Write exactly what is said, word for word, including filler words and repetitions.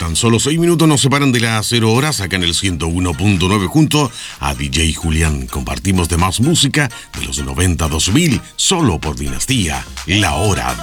Tan solo seis minutos nos separan de las cero horas acá en el ciento uno punto nueve junto a D J Julián. Compartimos de más música de los noventa dos mil solo por Dinastía, La Hora